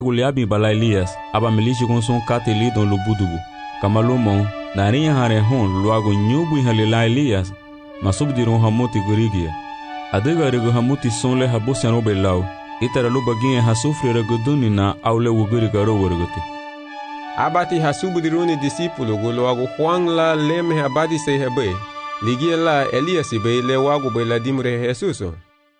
Guliabi bala Elias, aba melishi konson kate li don lubudugu. Kamalumon, na rinha hare hon luago nyubu halila Elias, masubdiron hamuti gurigia. Adega regu hamuti sonle habusiano belau, itara lubaginha hasufri reguduni na aule wuguri garo warguti. Abati hasubdiruni discípulo luago Juan la leme abadi se hebe, ligia la Elias be le wago be la dimre Jesuso.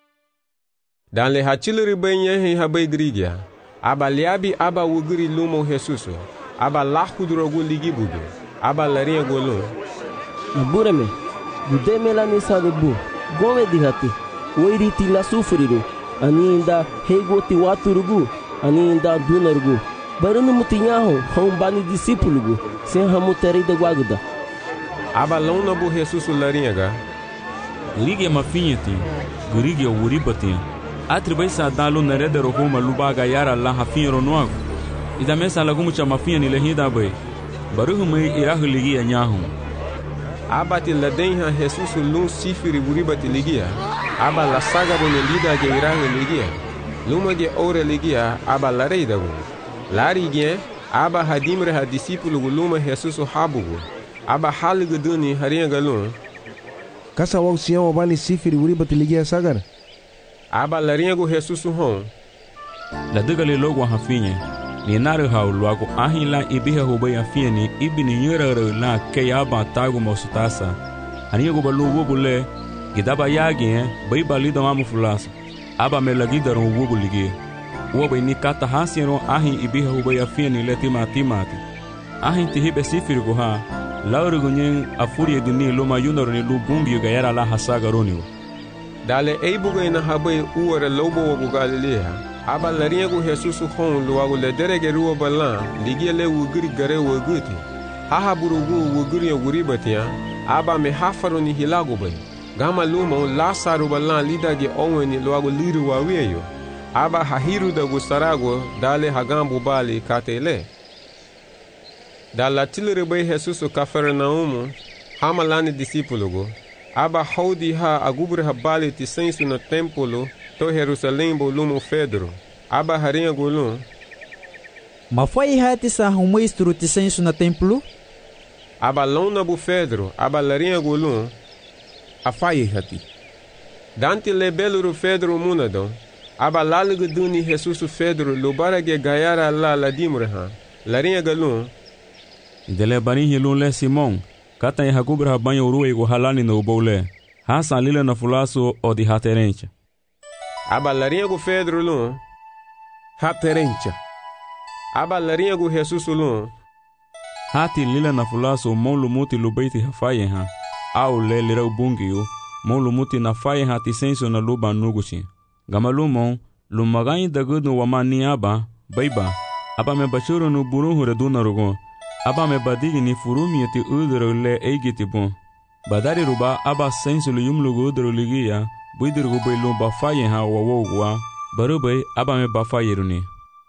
Dan le hachilri be nyehi habe grigia. Aba liabi aba wuguri lumo Jesuso, aba lahudrogu ligibudu, aba laria golon. Nabureme, gudeme la nisa de bu, gome dihati, oiriti la sufriru, ani inda hegoti waturugu, ani inda dunargu, barunu mutinyaho, hombani discípulo, sem hamuteri de guaguda. Aba lona bu Jesuso laringa. Gurigia mafinhati, gurigia uribatinha. Atribai sa dalu nerede rohuma lubaga yara la hafinha ronuago. Ida mesa lagumu cha mafinha ni lehida bai. Baruhu mai irahu ligia nyahu. Abati ladenha Jesus lun sifiri buribati ligia. Aba la saga bone lida ge irahu ligia. Luma ge ore ligia aba la reida gu. Lari ge aba hadimre ha discípulo gu luma Jesus habugu. Aba haligu duni harinha galun. Kasa wau sião obani sifiri buribati ligia sagar. Aba larinha gu Jesus hon. La dugale logo hafinha. Ni naru hau luago ahin la ibiha hubai hafinha ni ibini yura la ke aba tagu mosutasa. Harinha gu balu wubu le. Gidaba yagi bai bali do mamu fulasa. Aba me lagi daron wubu ligi. Wubu ni kata hasiero ahin ibiha hubai hafinha ni le timati. Ahin tihibe sifiri gu ha. Lauru gu nyen afuri eduni luma yunaro ni lubungi gayara la hasaga roniwo. Dale eibuga ina habai uara lobo wagu Galilea. Aba larinha gu Jesus hon luagu le derege ruwa balan, ligia le wugiri gare waguti. Haha burugu wugiri wuribatia, aba me hafaro ni hilagu bai. Gama luma Lasaru balan lidagi oweni luagu liru waweyo. Aba hahiru da gustarago dale hagambu bali katele. Dala tilere bai Jesus Cafarnaumu, hamalani discípulo go. Aba haudi ha agubri habali ti sensu no templo to Jerusalém bolumo Pedro. Aba harinha golum. Ma foi hati sa humestro ti sensu no templo? Aba lona bu Pedro, aba larinha golum. Afai hati. Dante lebeluru Pedro munadon. Aba lalugu duni Jesus Pedro lubarage gayara la dimreha. Larinha galum. Dele bani hilun le Simon. Kata ya hakubra banyo uruwe go halani no bole. Hasa lila na fulaso o di haterencha. Aba larinha gu Pedro lun. Haterencha. Aba larinha gu Jesus lun. Hati lila na fulaso mon lumuti lubaiti hafaye ha. Au le lira ubungiyo. Mon lumuti na faye ha ti senso na luba nuguchi. Gamalumon lumagayi dagudu wamani aba baiba. Aba me bachuro no buruhu reduna rugo. Aba me badigi ni furumi eti udro le eigiti bon. Badari ruba aba sensu lu yumlugu udro ligia, buidirgu bailu bafaye ha wawogwa, barubay aba me bafaye runi.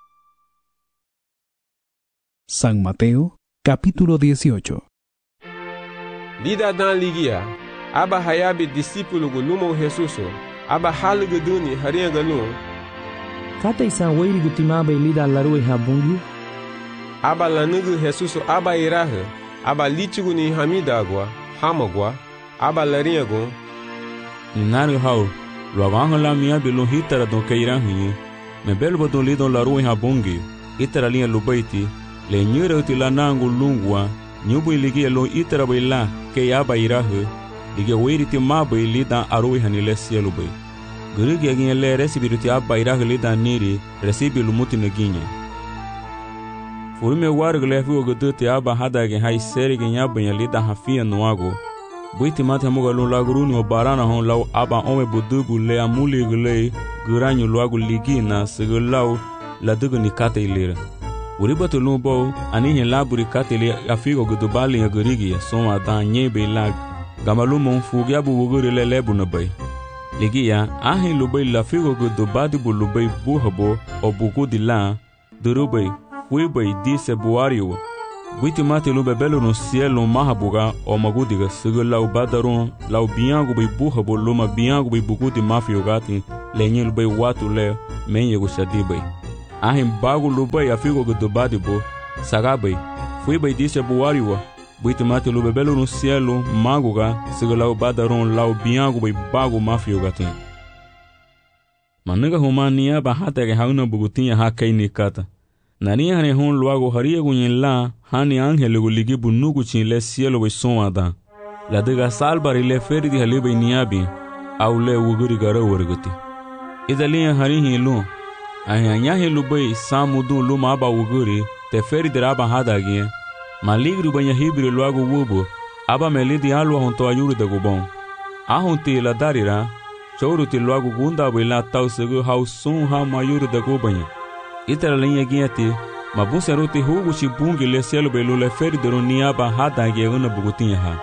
San Mateo, capítulo 18. Lida dan ligia, aba hayabi discípulo gu lumo Jesuso, aba haligu duni harinha galun. Kata isan wairigu timaba lida larue habungi. Aba lanugu Jesus aba irahe, aba litigu ni hamidagwa, hamagwa, aba larinha gu. Ninaru hau, luavanho la mia belo hitara don keirahinho, me belo don lidon larue habungi, itara linha lubaiti, le nyura uti lanangu lungwa, nyubu iligia lo itara baila, ke aba irahe, ligia wairiti maba ilida arue hanile sielu bai. Gurugi aginha le resibiruti aba irahe lida niri, resibi lumuti naginha. Furume wargu lefi oguduti aba hadagi hai serigi nyabanya lida hafia nuago. Buiti mate muga lu laguruni o barana hon lau aba ome budubu le amuli gule guranyu luagu ligina segu lau la dugu ni kate ilira. Uribatu lumbo anihin laburi kate li afigo gudubali ya gurigi ya soma dan nyebe lag. Gamalumo mfugi abu wuguri le lebu nabai. Ligi ya ahin lubai lafigo gudubadi bu lubai buhabo o bugudi la durubai. Wibai dise buariwa. Buiti mate lube belo no cielo mahabuga o magudiga sigo lau badaron lau biangu bai buhabo luma biangu bai bugudi mafio gati lenye lube watu le menye gushadi bai. Ahin bagu lubai afigo gudubadi bo. Sagabai. Fui bai disse buariwa. Buiti mate lubebelo no cielo maguga. Sigalau badaron lau biangu bai bagu mafio gatin. Managa humania bahata ke hauna bugutinha hakai nikata. Narinha hane hon luago haria gunyen la. Hani angele guligi bunugu chin le cielo bai son adan. La dega salbari le ferdi halibai niabi. Au le uguri gara wargati. Idalinha harihi lu. Ahanyahi lubai samudu luma aba uguri. Te ferdi raba hadagia. Maligru banha hibri luago wubu. Aba melidi alwa honto ayuri da gubon. Ahunti la darira. Chouruti luago gunda bila tau segu hau sun ha mayuri da gubanha. Itara linha guiati. Mabuseruti hugu chibungi le cielo belu le ferdi roniaba hadagia una bugutinha ha.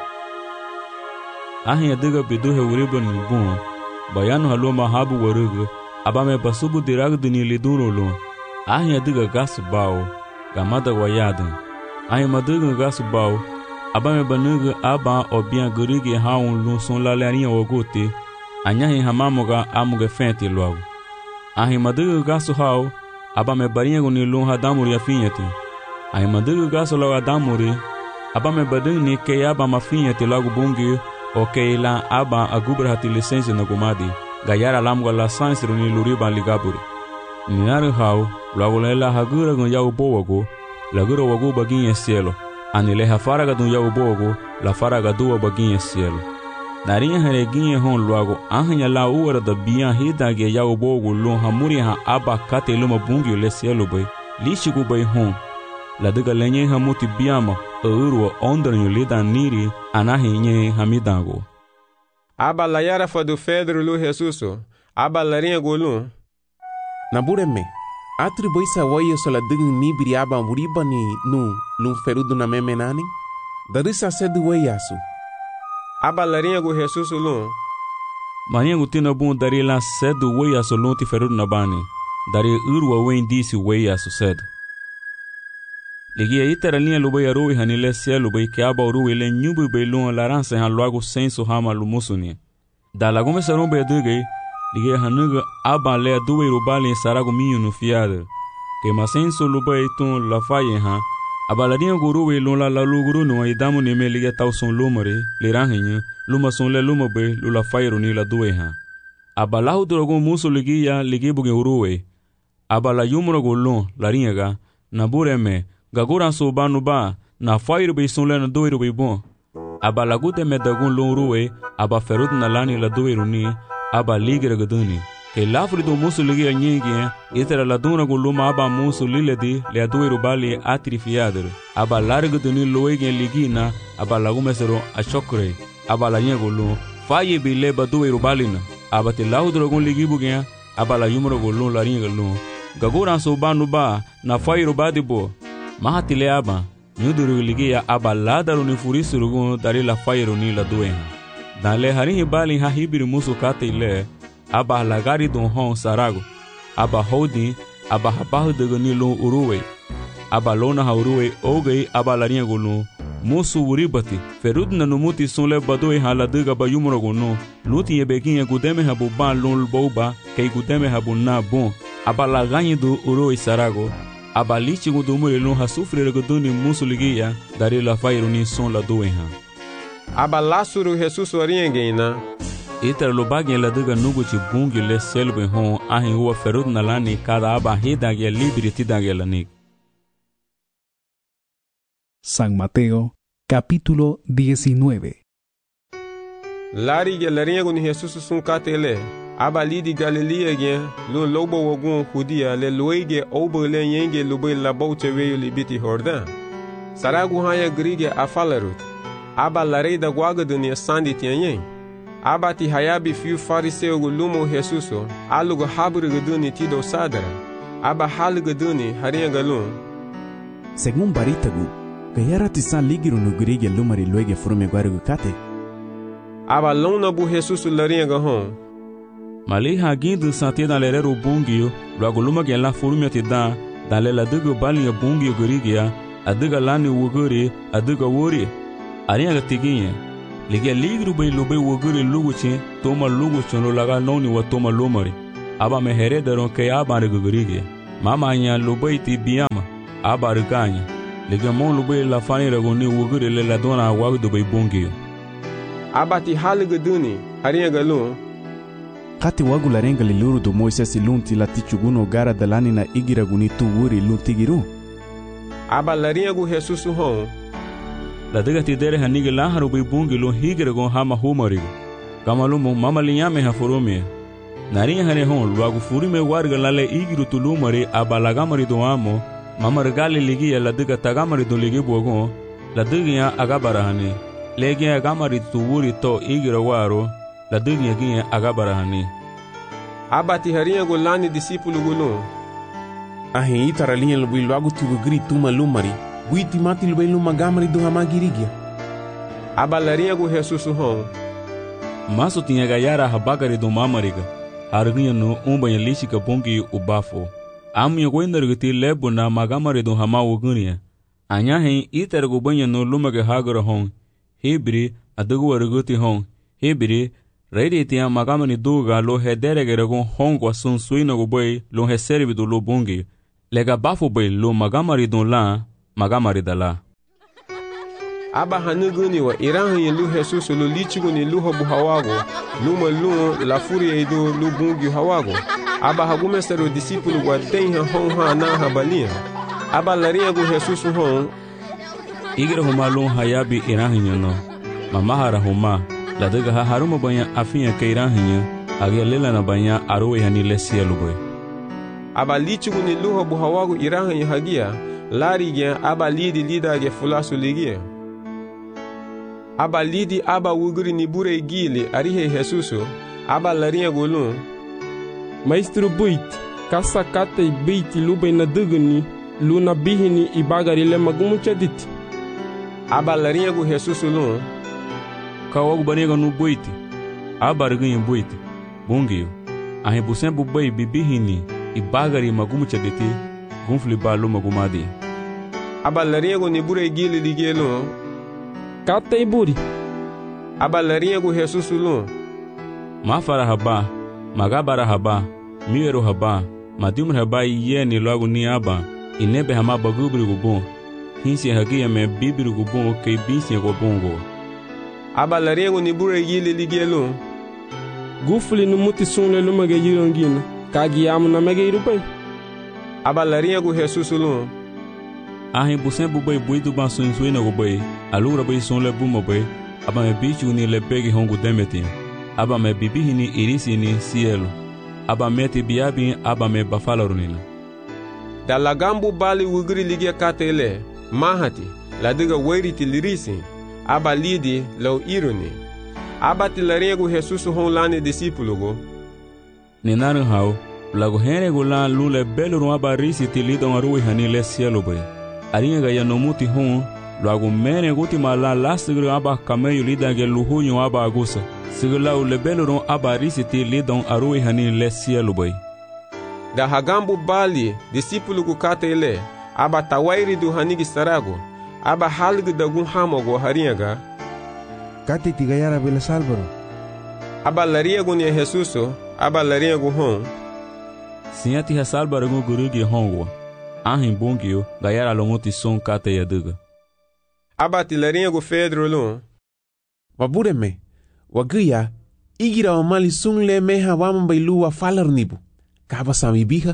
Ahin adiga bidu he uriban nubun. Bayano haloma habu warugu. Abame basubu diragu dini lidurolo. Ahin adiga gasu bao. Gamada wayadan. Ahin madiga gasu bao. Abame banugu aba obian gurigi haun lun son lalarinha ogote. Anyahin hamamoga amuge fente logo. Ahin madiga gasu hao. Abame barinha guni lun hadamuri afinhete. Ahin madiga gasu logo adamuri. Abame badini ke aba mafinhete logo bungi. Ok la aba agubra hati licença na gumadi. Gayara lamga la sansiro ni luriban ligaburi. Ninari hau, logo la hagura gun yau boago, lagura wagu baginha cielo. Anile ha faraga dun yau boago, la faraga dua baginha cielo. Narinha hareginha hon logo, ahanya la uara da bian hidage yau boago lon hamuri ha aba kate luma bungi le cielo bay. Lishigu bay hon. La diga lenye hamuti biama. Urwa ondranyo lida niri anahinye hamidango. Aba la yara fadu Pedro lu Jesuso. Aba la rinha golun. Nabureme. Atribui sa wayo sola dung nibiri aba muriba ni nu lun ferudu na memenani. Darisa sedu wayasu. Aba la rinha go Jesuso lun. Marinha gutina bun dari la sedu wayasu lun ti ferudu na bani. Dari urwa wen disi wayasu sedu. Ligia itara linha lubai arui hanile cielo bai que aba urui le nyubu bai luan larança han logo senso hama lumusuni. Da lagume sarum bai adugai, ligia hanuga aba le aduai rubali sarago minho no fiada. Que masenso lubai tun la faye ha. Aba la linha gurui lun la luguru no idamu ni me ligia tau son lumare, liranhenha, luma son le luma bai lula faye ni la duai ha. Aba la hudrogo muso ligia ligibuge urui. Aba la yumro golun, la ringa, nabureme, Gagura so banuba na fire be son lena doiro be bon. Aba lagute medagun lonruwe aba ferut na lani la doiro ni aba ligre gaduni. Ke lafri do musu ligi anyege itera la duna guluma aba musu liledi le doiro bali atrifiader. Aba largo duni loege ligina aba lagume sero ashokre. Aba la nyegulu faye be le ba doiro balina. Aba te laudrogun ligi bugen aba la yumro gulun la ringelu. Gagura so banuba na fire badibo. Mahatile aba, nyuduru ligia aba ladaru ni furisurugun dari la fayru ni la duenha. Dan le harinhi bali ha hibiri musu kate ile, aba lagari don hon sarago, aba holding, aba habahu de ni lon uruwe, aba lona ha uruwe ogei aba larinha gulun, musu uribati, ferud na numuti son le badoi ha la diga ba yumro gunu, luti ye beginha gudeme ha buban lon boba, kei gudeme ha bunna bon, aba laganyi do uruwe sarago, aba lichi gudumure lon ha sufre guduni musu ligia, dari la fayru ni son la duenha. Aba lasuru Jesus oriengena. Itara lo bagin la diga nugu chi bungi le selbe hon ahin huwa ferud na lani kada aba hidage libri tidage lanik. San Mateo, capítulo 19. Lari ge laringo ni Jesus sun katele. Aba lidi Galilea gen lo lobo wogun Judia le loige obo le yenge lobe la boche weyo libiti Jordan. Saragu haya grige afalarut. Aba larei da guaga dunia sandi tianyen. Aba ti hayabi fiu fariseu lumo Jesuso. Alugo habru guduni tido sadara. Aba halu guduni haria galun. Según baritagu, gayara tisan ligiru no grige lumari loige frume guarugu kate. Aba lona bu Jesuso laria gahon. Mali hagindo santé dans les rero bungio, logo luma gen la furumia te dan, dans les la dugo balinha bungio gurigia, adiga lani wuguri, adiga wuri. Arinha gatiginha. Liga ligru bay lube wuguri luguchi, toma luguchi no laga noni wa toma lumari. Aba me heredaron ke aba gurigia. Mama nya lubai ti biama, aba rikanya. Lega mon lubai la fani ragoni wugure le la dona wagu dubai bongio. Aba ti haliga duni, haringa galun. Kati wagu la renga li luru do Moises lunti la tichuguno gara dalani na igira guni tu wuri luntigiru. Aba la ringa Jesus hon. La diga ti dere hanige la haru bai bongilo higire gon hama humarigo. Kamalumo mama linyame ha foromie. Narinha hane hon luagu furime warga lale igiru tulumari abalagamari do amo mama regale ligi la diga tagamari do ligi bogon la diga agabara hane legi agamari tuwuri to igira waro la diga gi agabara hane abati harinha golani discípulo golo Ahin itara linha lubai luagu tu gri tuma lumari buiti mati lubai luma gamari do hamagirigia. Abalarinha go Jesus hon Maso tinha gayara habagari do mamariga Harginha no umbanha lishika bongi ubafo. Amunha goindargati lebo na magamari do hamawo gunia. Anyahin itargo banha no lumaga hagara hon. Hebri adugo warguti hon. Hebri reidi tinha magamani duga lo hederegeragon hon kwa sun suina go boy lo heservi do lo bongi. Lega bafo boy lo magamari do la magamari da la. Aba hanuguni wa iranhi lu Jesus lo lichiguni lu hobu hawago luma lu la furia ido lu bungi hawago aba hagumesero discípulo wa tenha hon ha na habalia aba laria go Jesus hon igira huma lu hayabi iranhi no mama hara huma la daga ha haruma banya afinya ke iranhi agia lela na banya arowe hani lesia luboy aba lichiguni lu hobu hawago iranhi hagia lari gen aba lidi lida ge fulasu ligia aba lidi aba wuguri ni bure gile arihe Jesuso aba larinha golun Maestro buit kasa kate beiti lubai na dugni luna bihini ibagari le magumu chadit aba larinha go Jesuso lun kawagu banega no buiti aba rganha buiti bongio a rebusen bubai bibihini ibagari magumu chaditi gunfli balu magumadi aba larinha go ni bure gile ligelo Kata iburi. Aba larinha go Jesus lun. Mafara haba, magabara haba, miero haba, madimur haba yeni logo ni aba, inebe hama bagubri go bon. Hinsi hagia me bibri go bon ke binsi go bongo. Aba larinha go ni bure gile ligelo. Gufuli no muti sunle lumage yirongina. Kagi amu na mege irupai. Aba larinha go Jesus lun. Ahin busen bubai buidu ban suina go bai alura bai son le bumo bai aba me bichu ni le pegi hongu demeti aba me bibihi ni irisi ni cielo aba meti biabi aba me bafalorunina da lagambu bali wugri ligia katele mahati la diga wairiti lirisi aba lidi lo ironi aba tilarego Jesus hon lane discípulo go ninaru hau lago hene go lan lule beluru aba risi tilidon arui hani le cielo bai arinha ga yanomuti hon logo mene guti mala lasgru aba kameyo lidage luhunyo aba agusa sigla u lebelron aba risiti lidon arui hani le cielo boy da hagambu bali discípulo ku katele aba tawairi du hanigi sarago aba halgu dagun hamogo harinha ga kati tigayara bela salvaro aba laria go ni Jesuso aba laria go hon siati hasalbaro go gurugi hongo ahin bongio gayara longuti son kate yaduga aba tilarinha go Pedro lun Wabureme wagia igira wa mali sungle meha wama bailu wa falar nibu kaba sami biha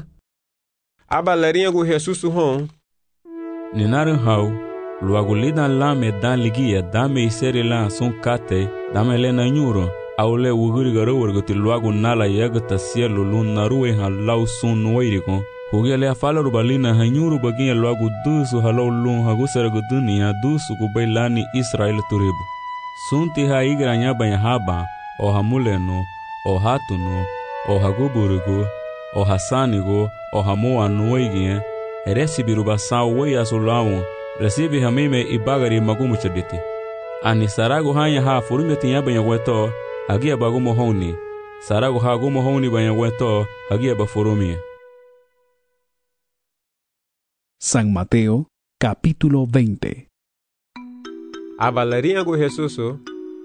aba larinha go Jesus hon ninaru hau luagu lidan lame dan ligia dame isere la son kate dame lena nyuro aule wuguri garo wargoti luagu nala yagata cielo lun naruwe halau sun noiriko hugele afalaru balina hanyuru bagia luagu dusu halau lun hagusaragu dunia dusu kubailani Israel turibu sunti ha igranya banya haba o hamuleno o hatuno o haguburugu o hasanigo o hamoa nuigie recibiru basau wei asulawu recibi hamime ibagari magumu chaditi ani saragu hanya ha furume tinya banya weto hagia bagumo honi saragu hagumo honi banya weto hagia bafurumie. San Mateo, capítulo 20. Aba larinha go Jesuso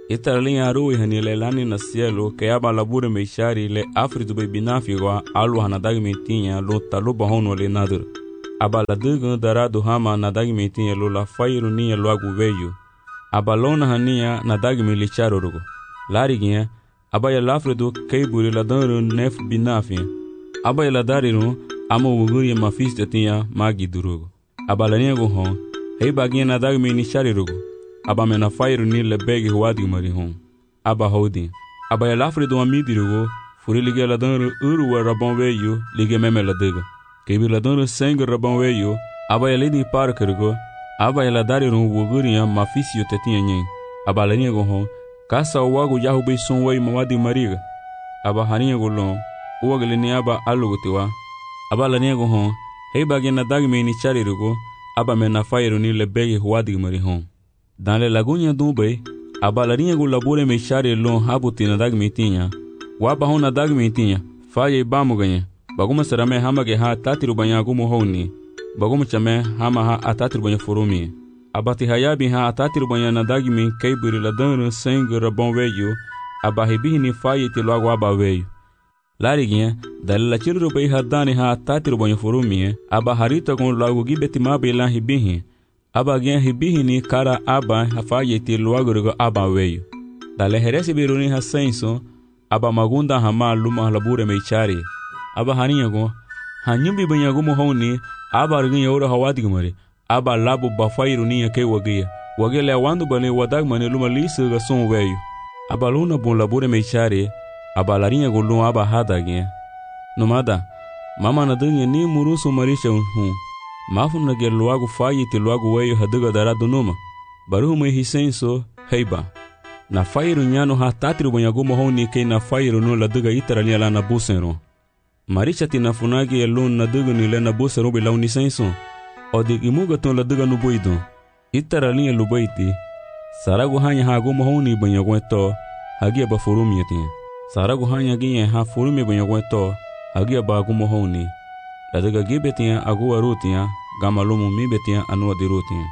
Itaralinha arui hanile lani na cielo que aba labura meixari le afridu be binafigwa alu hanadagmentinha lo taluba hono le nadur. Aba ladugan darado hama nadagmentinha lo la fairu ninha lo agu veio. Aba lona hania nadagme licharorugo. Lariguinha aba ya lafredo keiburi ladanru nef binafinha. Aba ya ladariru ama wuguri mafista tinha magi durugo. Aba laninha gohon hei baginha nadagme nicharirugo. Aba mena fairu ni le begi huadi marihon. Aba houdin. Aba ya lafredo amidirugo furi ligue ladanru uru rabon veio ligue meme ladaga. Kebi ladanru sangue rabon veio aba ya ledi parkergo. Aba ya ladariru wuguri mafisio tetinha nyen. Aba laninha gohon kasa wagu yahu be sonway mawadi mariga. Aba harinha golon uwagle ni aba alugotiwa. Aba laninha gohon hei baginha nadagme ni charirugo aba mena fairu ni le begi huadi marihon. Dans les lagunes d'Umbe, aba larinha go labore meixare lon habuti na dagmentinha. Waba hon na dagmentinha, faye bamu ganha. Baguma sarame hama ge ha tatiru banya gumo honi. Baguma chame hama ha atatiru banya forumi. Abati hayabi ha atatiru banya na dagmen keiburi ladano sangue rabon veio. Aba hebihini faye te logo aba veio. Lariguinha, dalila chiru bei hadani ha atatiru banya forumi. Aba harita con logo gibetima belan hebihin. Aba gen hibihini kara aba hafayeti luagurigo aba veio. Dale heresi biruni hasenso aba magunda hama luma labure meichari. Aba haninyago hanyumbi banyagumo honi aba rginya ora hawadigmari. Aba labo bafairuni ke wagia. Wagele wandu bane wadagmane luma lisu ga son veio. Aba luna bon labure meichari. Aba larinha golun aba hadagen. Nomada mama nadanya ni muruso marisha hu. Mafun na gel logo faye te logo weio haduga darado numa. Baru me hisenso heiba. Na fairu nyano ha tatru banyagumo honi ke na fairu no laduga itaralia la na busero. Marisha ti na funagi elon na duga ni le na busero be launi senso. Odig imuga ton laduga no boido. Itaralia lubaiti. Sarago hanya ha gumo honi banyagweto hagia ba furumi tin. Sarago hanya ginye ha furumi banyagweto hagia ba gumo honi. Laduga gibetinha agua rutinha gamalumu mibetinha anua de rutinha.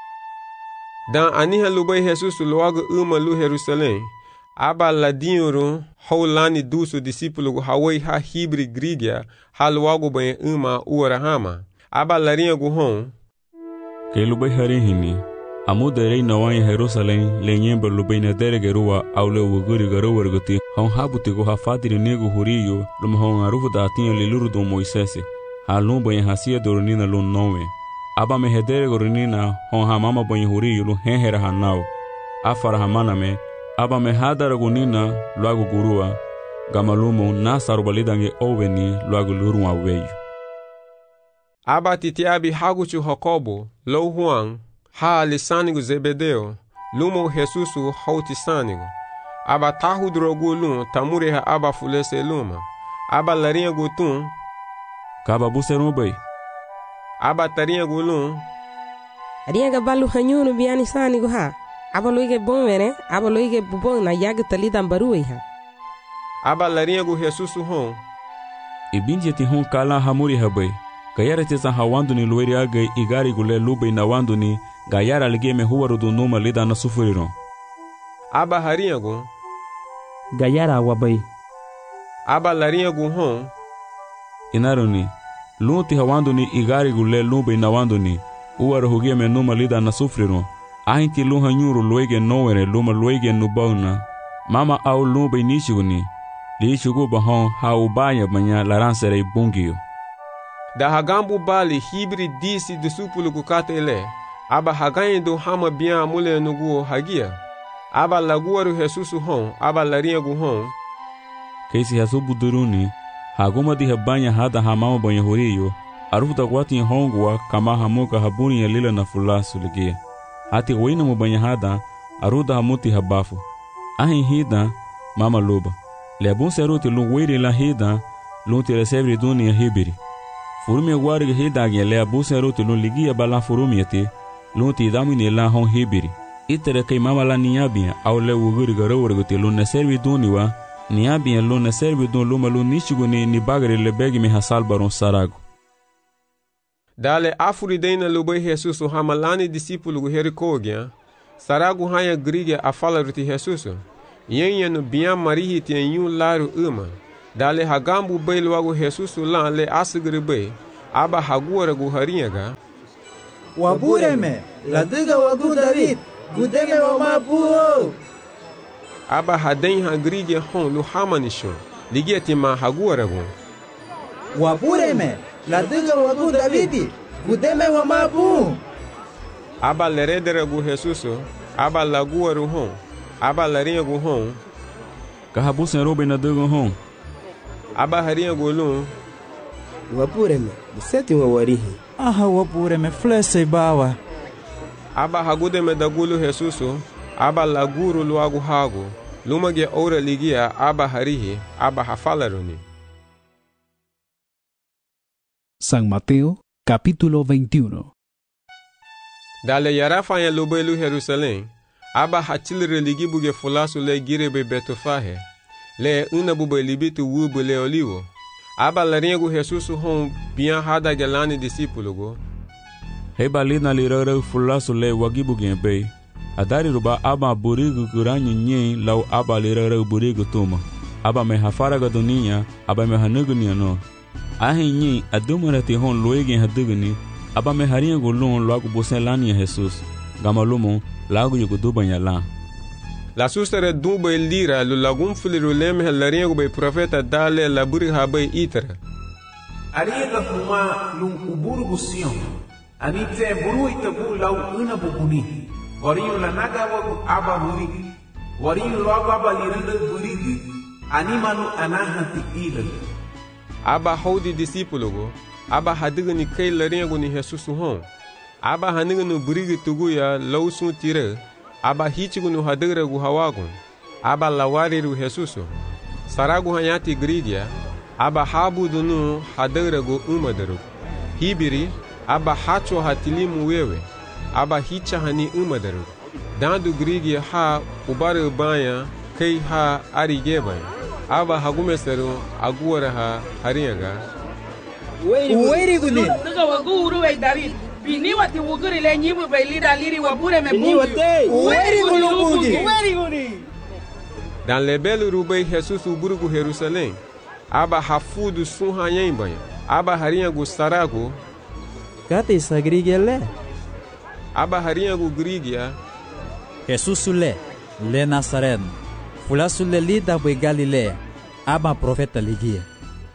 Dan aniha lubai Jesus logo uma lu Jerusalém. Aba ladinho holani duso discípulo hawai ha hibri grigia ha logo bem uma urahama. Aba larinha guhon. Que lubai harihini. Amuderei na wanha Jerusalém lenyemba lubai na deregerua aule wuguri garowerguti hon habutigo ha fatiri nego huriyo luma hon arufu da atinha liluru do Moisés. Halum banha hasia dornina lun nowe. Aba me hedere gornina hon hamama banha huriyo lu henhera hanau. Afara hamana me aba me hadara gonina luago gurua. Gamalumo nasaru balidange oveni luago lurua weio. Aba titiabi haguchu Jacobo, lo Juan, ha lisanigo Zebedeo, lumo Jesusu hautisanigo. Aba tahu drogu lum tamure ha aba fulese luma. Aba larinha gutun Kaba buseru bay. Aba tarinha gulun. Arinha gabalu hanyunu biani sani guha. Aba loige bom vene. Aba loige bubon na yaga talida baru iha. Aba larinha gu Jesus hon. Ibinje ti hon kala hamuri habay. Gayara te san hawandu ni lueri agay igari gule lubay na wandu ni gayara alge me huwaru do numa lida na sufuriron. Aba harinha gu. Gayara wabay. Aba larinha gu hon. Inaruni, lunti hawanduni igari gule lumbe na wanduni, uwara hugia me numa lida na sufriron, ahinti lunha nyuru luege nowere luma luege nubauna, mama au lumbe nishiguni, liishugu bahon ha ubaya banya laransere bungiyo. Da hagambu bali hibri disi disupulu gukate ele, aba haganyi do hama bian mule nuguo hagia, aba laguaru Jesusu hon, aba larinha gu hon. Keisi hasubu duruni, Haguma di habanya hada hamama banha huriyo, arufuta kwati hongwa kama hamuka habuni ya lila na fulasu ligia. Hati wina mubanya hada, aruda hamuti habafu. Ahin hida, mama luba. Leabun seruti lungwiri la hida, lunti resevri duni ya hibiri. Furumi agwari hida agya leabun seruti lun ligia bala furumi yati, lunti idamini la hon hibiri. Itere kay mama la niyabia, au le uguri garowarguti lun neservi duni wa, niabi en luna servi don luma lu nishiguni ni bagari le begi mi hasal baron sarago. Dale afuri deina lubai Jesus hamalani discípulo herikogia. Saragu hanya grige a fala ruti Jesus. Yenye no biam marihi tien yun laru uma. Dale hagambu bay luagu Jesus lan le asigri bay. Aba haguara gu harinyaga. Wabureme, ladiga wagu David, gudeme wa mabuo. Aba haden hagrige hon lu hamanisho. Ligeti ma haguara gu. Wabureme, ladiga wagu David, gudeme wa mabuo. Aba leredere gu Jesus, aba laguaru hon. Aba larinha gu hon. Kahabusen robe na dugu hon. Aba harinha gu lun. Wapureme, buseti wa warihi. Aha wapureme, flese bawa. Aba hagudeme dagulu Jesusu. Aba laguru luagu hagu. Lumage ora ligia aba harihi. Aba hafalaruni. San Mateo, capítulo 21. Dale yarafanya lubelu Jerusalém. Aba hachilre ligi buge fulasu le girebe Betofahe. Le una bube libitu wubu le olivo. Aba laringu Jesusu hon bian hada gelani discípulo. Heba lina lirara fulasu le wagibu gembe. Adari ruba aba burigu kuranyi nye lau aba lirara burigu tuma. Aba me hafaraga dunia, aba me hanuguni no. Ahi nye adumarati hon loegen haduguni. Aba me haringu lon loagu bosen lani Jesus. Gamalumo lagu yugo dubanya la. La sustere dumbe lira lu lagum fuliru lem helaringu be profeta dale la buri habe itra. Ariga fuma lu uburu gusion. Anite buru itabu lau una buguni. Wariyu la naga wagu aba burigi. Wariyu loagu aba liranda burigi. Animanu anahati ila. Aba hodi discípulo go. Aba hadigani kay laringu ni Jesus hon. Aba haniganu burigi tuguya lau sun tire. Aba hichigunu hadigra gu hawagun. Aba lawariru Jesusu. Saragu hanyati grigia. Aba habudunu hadigra gu umadaru. Hibiri. Aba hacho hatilimu wewe. Aba hicha hani umadaru. Dandu grigia ha ubaru banya. Kay ha arigeba. Aba hagumeseru aguara ha harinyaga. Uweri guni. Nuga wagu uruwe David. Bini wati wuguri le nyibu be lida liri wabure me bungi. Uweri guni. Uweri guni. Dan lebelu rubei Jesus uburugu Jerusalém. Aba hafudu sun hanyembanha. Aba harinyagu saragu. Kati sagrigele. Aba harinyagu grigia. Jesus le Nazareno. Fulasu le lida be Galilea. Aba profeta ligia.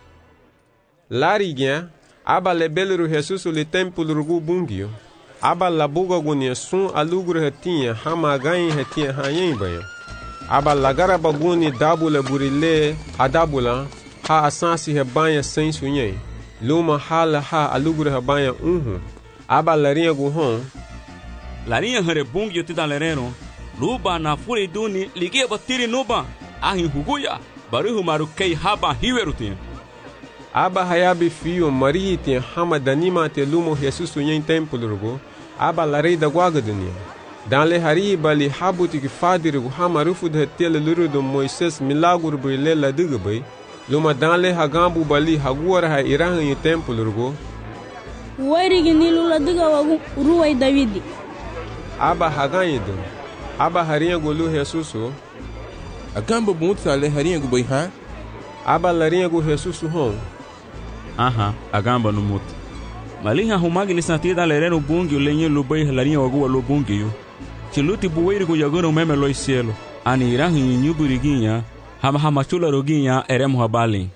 Larigia. Aba lebelu Jesus le templo rugu bungio. Aba labuga gunia sun alugru hetinha hama ganha hetinha hanyembanha. Aba lagara baguni dabula burile adabula ha asansi rebanha sem sunhei. Luma hala ha alugru rebanha Aba larinha guhon. Larinha harebungi yotida lereno. Luba na furi duni ligia batiri nuba. Ahin huguya. Baruhu marukei haba hiwerutin. Aba hayabi fio marihi tin hama danima te lumo Jesus sunhen templo rugo. Aba larei da guaga dunia. Dan le hari bali habuti ki fadiru hama rufu de tele luru do Moises milaguru brile la digbai. Luma dan le hagambu bali haguara ha irahan yi templo rugo. Uweri ginilu la diga wagu ruwai Davidi. Aba haganyidu. Aba harinha golu Jesusu. Agamba bunta le harinha gu ha? Aba larinha gu Jesusu hon. Aha, agamba no muto. Malinha humagi ni santida lereno bungi o lenye lubai larinha wagu wa lubungi yo. Chiluti buweiri gu yagano meme loi cielo. Ani irahi nyuburiguinha, hama chula roguinha eremo habali.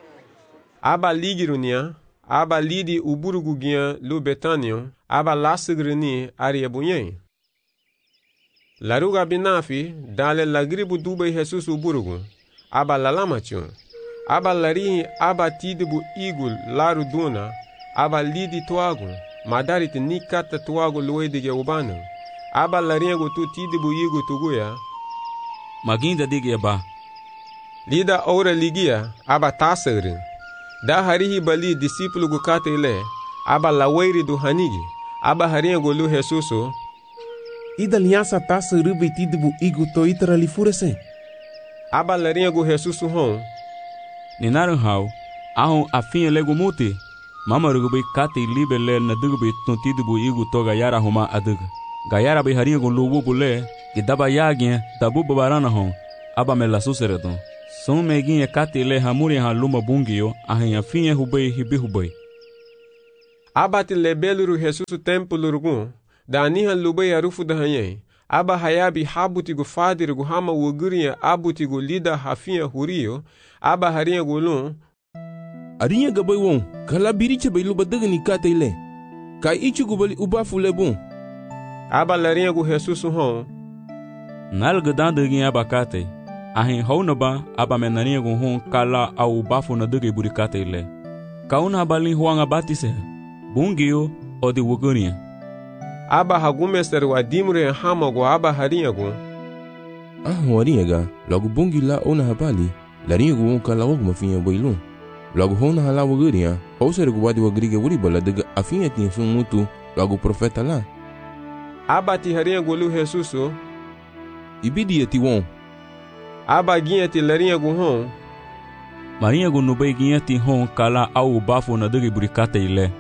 Aba ligirunia. Aba lidi uburuguguinha lu Betanion. Aba lasigrini ariabunyen. Laruga binafi dale lagribu dube Jesus uburugu. Aba lalamachon. Aba larihi aba tidibu igul laru duna. Aba lidi tuagu. Madarit nikata tuagu luedige ubanu. Aba laringu tu tidibu igu tuguya. Maginda dige ba. Lida ora ligia. Aba tasagrin. Da harihi bali discípulo gu katele. Aba laweiri du hanigi. Aba haringu lu Jesusu. Ida linhasa taça rubiti bu igu to itra li furese. Aba laringu Jesusu hon. Ninaru hau. Ahon afin legu muti. Mama rugubi kate libe le na dugubi tontidu bu igu toga yara huma aduga. gayara be harinha gun lubu bule que daba yaguinha dabu babarana hon aba me la sucereton son meguinha catele hamuri ha luma bungio ahinha finha hubei hibi hubei aba te lebeluru Jesus templo rugun da aniha lubei arufu da hanhei aba hayabi habuti gu fadir gu hama wugurinha abuti gu lida hafinha hurio aba harinha gulun arinha gabai won kala biriche bai luba dagani catele kai ichi gu bali ubafu lebun aba larinha gu Jesus hon nalga dandaguinha aba cate ahin hounaba aba menarinha gu hon kala au bafu na dage buri catele kauna balin huanga batise bungio o de wugurinha aba hagumester wa dimre hamago aba harinha gu warinha ga logo bungi la ona habali larinha gu kala wog mafinha boilun logo hona hala wugurinha houser gu wadi wagriga wuri bala daga afinha tin sun mutu logo profeta la aba ti harinha gu lu Jesus ibidi ti won aba guinha ti larinha gu hon marinha gu no bei guinha ti hon kala au bafo na dage buri catele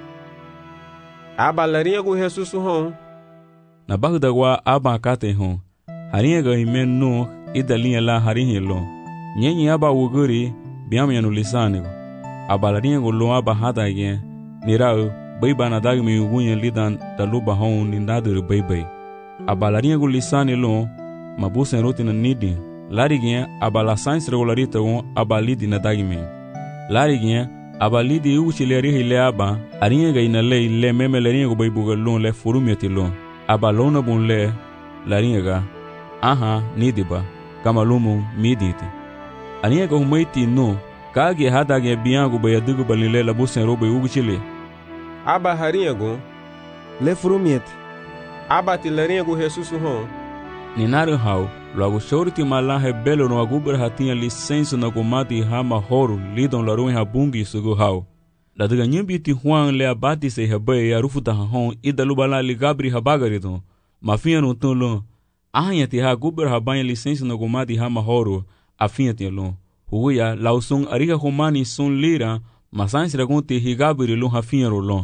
aba larinha gu Jesus hon na bagda wa aba cate hon harinha ga himen no idalinha la harinha lo nyenyi aba wuguri biamya no lisanigo aba larinha gu lo aba hadagen nirao bai bana dagmi ugunha lidan daluba hon nindadur bai aba larinha gu lisani lo mabusen rotina nidi larigen aba la science regularita gon aba lidi na dagmi larigen aba lidi uchileri hile aba arinha ga ina le meme larinha gu bai bugalon le furumiati lo aba lona bun le larinha ga aha nidiba kama lumu miditi arinha ga humaiti no kage hadage biangu bai adugu balile la busen robe uguchile aba harinha gu le furumiati aba ti larinha gu Jesus hon ninaru hau logo shorti malahe belo no agubra hatinha licença na gomati hama horo lidon laruin habungi sugu hau la daga nyimbi ti huang le abati se habe arufu ta hon idalubala li gabri habagaridon mafinha no tolo ahnya ti ha gubra habanha licença na gomati hama horo afinha ti lo huya lausung ariga homani sun lira masans ragonte higabri lo hafinha rolon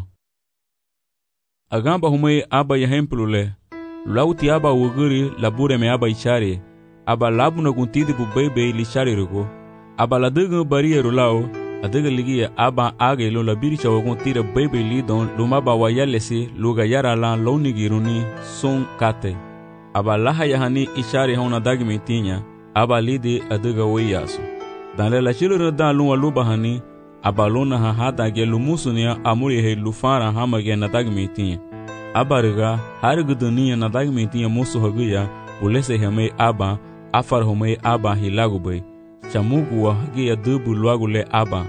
agamba humai aba yahemplo le lauti aba wuguri labure me aba ichare aba labuna guntidi bu bebe li chare rugo aba la dugu bariero lao adaga ligi aba age lo labiri chawo guntira bebe li don lumaba wayalesi luga yara la launigiruni son kate aba laha yahani ichare hona dagmi tinya aba lidi adaga wayaso dan la chilo da lu luba hani aba lona ha hada ge lumusunia amuri he lufara hamage na dagmi tinya abariga hariguduniya na dagmentiya musu haguya ulese hame aba afar home aba hilagubay chamugu wa hagiya dubu luagule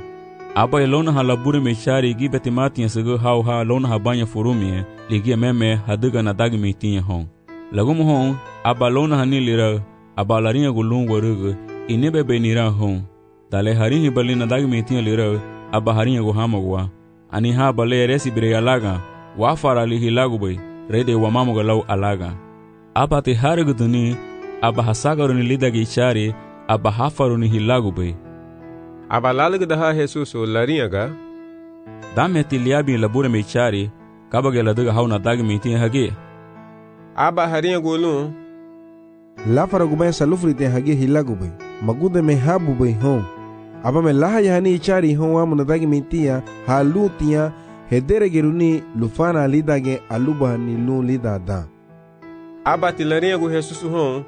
aba elona halabure mechari gibetimatiya sego hauha lona habanya furumie ligia meme haduga na dagmentiya hon lagumu hon aba lona hanilira aba larinha gulun warugu inebe benira hon dale harinhi balina dagmentiya lira aba harinha guhamagwa ani ha bale resi bireyalaga wafara lihilagubay rede wamamuga lau alaga aba te hariguduni aba hasagaruni lidagi ichari aba hafaruni hilagubay aba lalagda ha Jesus larinha ga dameti liabi labure me ichari kabage ladaga hauna dagmi tin hage aba harinha golun lafara gubay salufri te hage hilagubay magude me habubay hon aba me laha yani ichari hon wamuna dagmi tia halutia hedere geruni lufana lidage aluba ni lu lidada aba ti larinha gu Jesus hon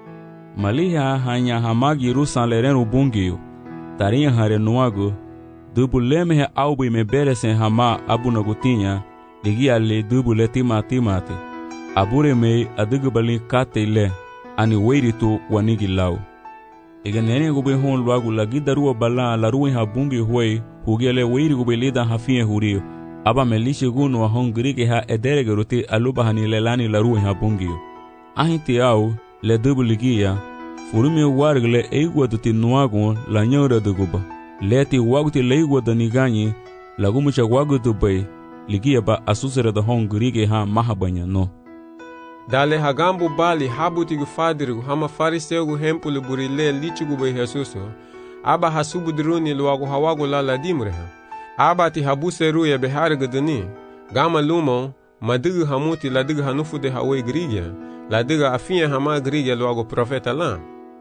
maliha hanya hamagi rusan leren bungio tarinha hare nuago dubuleme he aubi me beresen hama abuna gutinha ligia le dubule timati abure me adugu balin katele ani weiritu wanigi lau iganene gube hon luagu lagi daruwa bala la ruin habungi huei hugele weiri gube lida hafie hurio aba melishe gunu wa hongri ha edere geruti aluba hani lelani la ruin habungio ahiti au le dubuligia furumi wargle eigwa tuti nuagu la nyora duguba leti waguti leigwa danigani lagumucha wagu dubai ligia ba asusere da hongri ha mahabanya no dale hagambu bali habuti gu fadiru hama fariseu gu hempulu burile lichugu be Jesus aba hasubu druni luagu hawagu la dimreha aba ti habuse ruye behar guduni gama lumo Madiga hamuti la diga hanufu de hawe grigia, la diga afinha hama grigia logo profeta lá.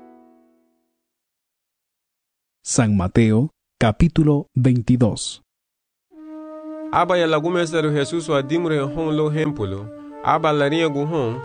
San Mateo, capítulo 22. Aba ya lagumesero Jesus wa dimre hon lo hempulo, aba larinha gu hon.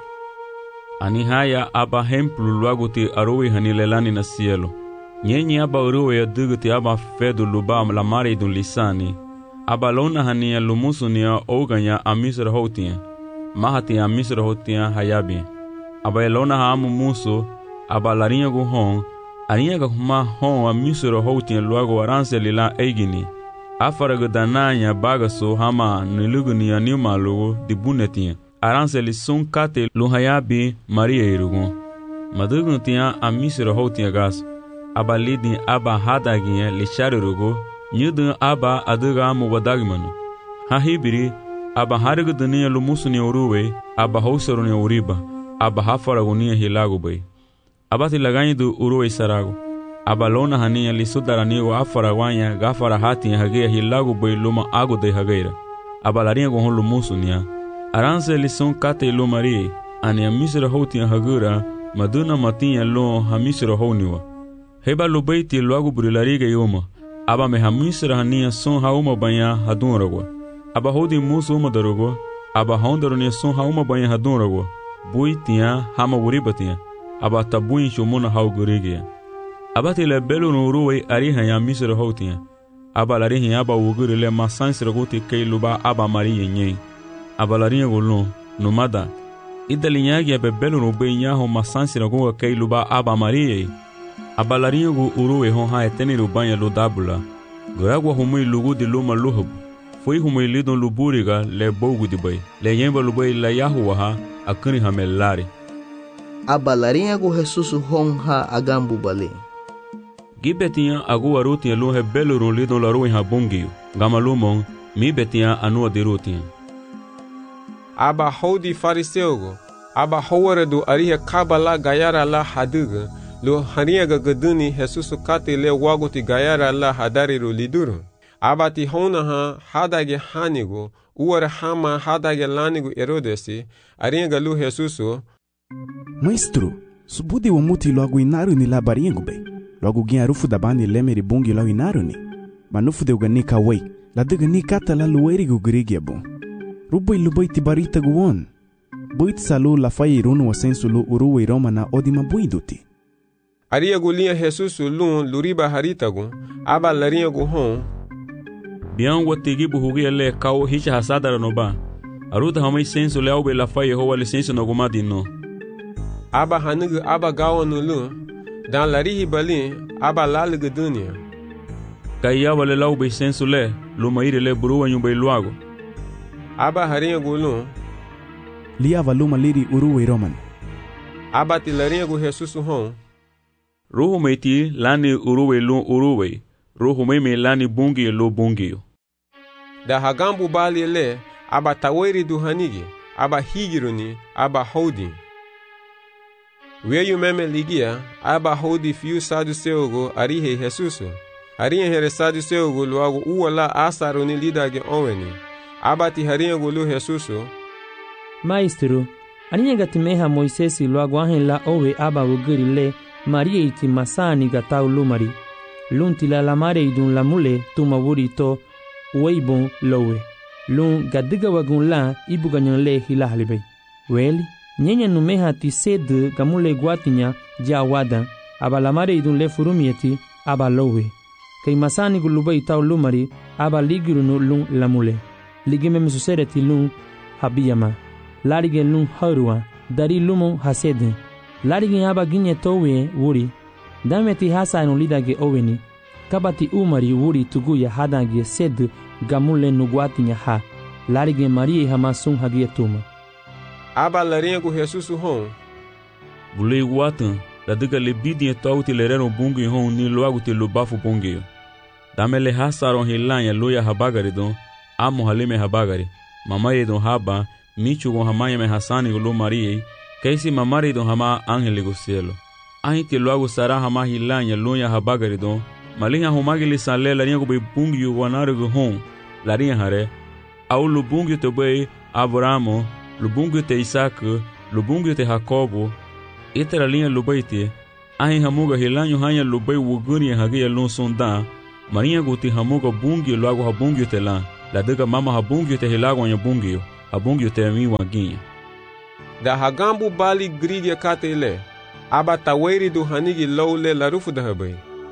Ani haya aba hemplu logo te arowe hanilelani na cielo. Nyenye aba uruwe ya diga te aba fedu luba la mare dun lisani. Aba lona hania lumusu nia oganya amisra hotia. Mahati amisra hotia hayabi. Aba lona hamu muso, aba larinha gu hon. Arinha gahuma hon amisra hotia luago aranse lila eigini. Afaraga dananya bagaso hama niluguni anima lugo dibunetia. Aranse li sun kate luhayabi Maria irugo. Madugun tia amisra hotia gas. Aba lidin aba hadaginye lishari rugo. Nyudun aba aduga mu wadagmanu. Hahibiri aba hariga dunia lumusu ni uruwe. Aba hausaru ni uriba. Aba hafaragu ni hilagu bay. Aba tilaganyi du uruwe saragu. Aba lona hania lisudaranigo afaragwanya gafara hati hagea hilagu bay luma agu de hageira. Aba laringo hon lumusu niya. Aranse lison kate lumari. Ani amisra hoti hagura. Maduna matinya lo hamisra honiwa. Heba lubaiti luagu burilariga yoma. Aba me hamisra hania son hauma banya hadunragwa. Aba hodi musu uma darugwa. Aba hondarunia son hauma banya hadunragwa. Bui tia hama wuribatia. Aba tabuin shumuna haugurigia. Aba tile belu nuruwe ariha ya misra hotia. Aba larihi aba wugurile masansra guti kei luba aba mariye nye. Aba larihi gulun numada. Idalinyagi abe belu nube nyaho masansra guga kei luba aba mariye. Aba larihi gu uruwe hon ha eteni rubanya ludabula. Guragwa humui lugu di luma luhubu. Foi humui lidon luburiga le bogu di bay. Le yemba lubay la yahuwaha akuni hamelari. Aba larinha gu Jesus hon ha agambu bale. Gibetia agu arutia luhe belurun lidon la ruin ha bungiu. Gamalumon mi betia anua dirutia. Aba hodi fariseugo. Aba howare du ariha kabala gayara la haduga. Lo hariaga gaduni Jesus kate le waguti gayara la hadariru liduru. Abati hona ha hadage hanigo. Uara hama hadage lanigo erodesi. Ariaga lu Jesuso. Maestro, subudi wa muti logo inaru ni la baringo be. Logo gin arufu da bani lemeri bungi lo inaru ni. Manufu de uganika wei. La diga ni kata la lueri gu grigia bon. Rubai lubai tibarita guon. Buit salu la fai irunu wa sensu lu uruwe roma na odima buiduti. Aria gulia Jesus lun luriba haritagu. Aba laria gu hon. Bian watigibu hugia le kao hicha hasadara no ba. Aruta hamai sensu le aube la fai hoa lisensu no gumadi no. Aba hanugu aba gawa nulu. Dan larihi balin aba lalugu dunia. Kaya wale laube sensu le. Lumaire le buruwa nyumba iluago. Aba haria gulun. Liava luma liri uruwe roman. Aba ti laria gu Jesus hon. Ruhu meiti lani uruwe lu uruwe. Ruhu meme lani bungi lu bungi. Da hagambu bali le. Aba taweri du hanigi. Aba higiruni. Aba hodi. Weyu meme ligia. Aba hodi fiu saduseugo arihe Jesuso. Harinha here saduseugo luago uwala asaruni lidage onweni. Aba ti harinha gulu Jesuso. Maestro, aninha gatimeha Moisesi luago ahen la owe aba wuguri le. Maria iti masani gatau lumari. Lunti la lamare idun lamule tuma wuri to weibon lowe. Lun gadiga wagun la ibu ganyan le hila halibay. Weli, nyenya numeha ti sed gamule guatinya ja wada. Aba lamare idun le furumieti aba lowe. Kay masani gulubay tau lumari aba ligirunu lun lamule. Ligime mesusereti lun habiyama. Larige lun harua. Dari lumon hasede. Larigin aba ginye towe wuri. Dameti hasa lidage oweni. Kabati umari wuri tuguya hadage sed gamule nuguatinya ha. Larigin Maria hamasun hagia tuma. Aba larinha gu Jesus hon. Bulei watan. La diga le bidinha tauti lerero bungi hon ni loagu te lubafu bungi. Damele hasaron hilanya loya habagari don. Amo halime habagari. Mamaye don haba. Michu gon hamaya me hasani gu lo Maria. Kaisi mamari don hama angeli go cielo. Ahiti luago sara hama hilanya lonya habagari don. Malinha humagili sanle larinha go be bungi yu wanare go hon. Larinha hare. Au lu bungi to be Abraamo, lo bungu te Isaac, lo bungu te Jacobo, itera linha lo baite, ahi hamuga hilanyo hanya lo bai wuguni hage lon sonda, marinha guti hamuga bungi lo ago habungi te la dega mama habungi te hilago anya bungi, habungi te mi wanginha. Da hagambu bali grige katele, aba taweri do hanigi lawle la rufu da habai.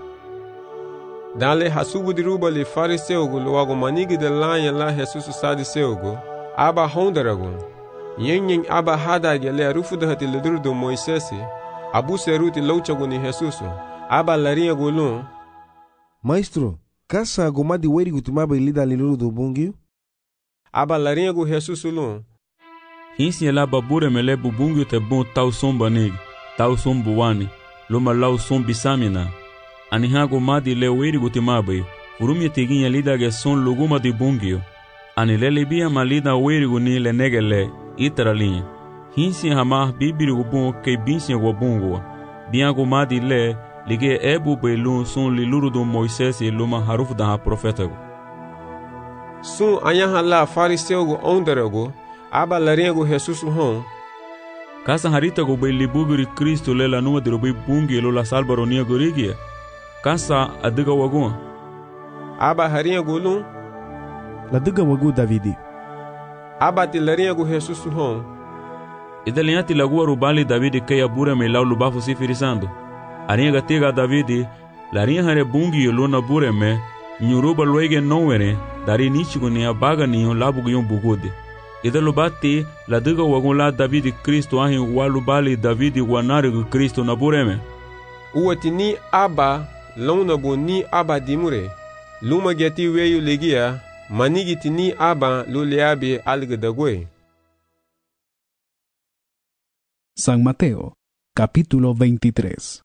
Dale hasubu diruba li fariseugo lo ago manigi de lanya la Jesus sadiseugo, aba hondarago. Yen aba hada gele rufu da hati ledur do Moisesi, abu seruti lauchago ni Jesus, aba larinha golon. Maestro, kasa gomadi weri gutumaba ilida liluru do bungio? Aba larinha go Jesus lon. Hinsi la babure mele bubungio te bon tau somba negi, tau sombu wani, loma lau sombi samina. Anihago madi le weri gutimabai, urumia teginha lida ge son luguma di bungio. Anilele bia malida weri guni le negele, itara linha. Hinsi hamar bibiri gubun ke binsi gubungua. Biango madi le, lige ebu belun son liluru do Moisés e luma harufu da ha profeta go. Sun anyaha la fariseu go onderago, aba larinha go Jesus hon. Kasa harita go be libugiri Cristo lela numa de robe bungi lo la salbaronia gorigia. Kasa adiga wagun. Aba harinha go lun. La diga wagu Davidi. Aba ti larinha go Jesus hon. Idalianti lagua rubali Davidi que abura me lau lubafu si firisando. Arinha gatiga Davidi, larinha hare bungi lo na bure me, nyuruba loege nowere, dari nichigo ni abaga ni labu yon bugode. Ida lubati la diga wagun la Davidi Cristo ahi wa lubali Davidi wanari Cristo na bure me. Uwati ni aba lona bo ni aba dimure. Luma geti weyu legia, manigiti ni aba lo leabe alga dagwe. San Mateo, capítulo 23.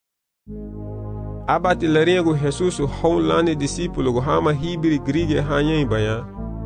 Abati larinha go Jesus howlane discípulo go hama hibiri grige hanyen baya.